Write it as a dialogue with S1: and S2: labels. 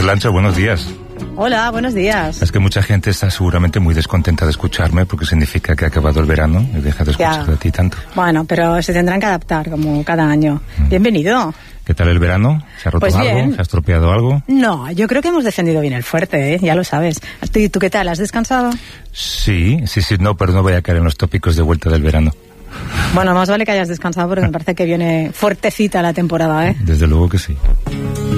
S1: Lancho, buenos días.
S2: Hola, buenos días.
S1: Es que mucha gente está seguramente muy descontenta de escucharme porque significa que ha acabado el verano y deja de escuchar de ti tanto.
S2: Bueno, pero se tendrán que adaptar como cada año. Bienvenido.
S1: ¿Qué tal el verano? ¿Se ha roto algo?
S2: Bien.
S1: ¿Se ha estropeado algo?
S2: No, yo creo que hemos defendido bien el fuerte, ya lo sabes. ¿Tú qué tal? ¿Has descansado?
S1: Sí, no, pero no voy a caer en los tópicos de vuelta del verano.
S2: Bueno, más vale que hayas descansado porque me parece que viene fuertecita la temporada, ¿eh?
S1: Desde luego que sí.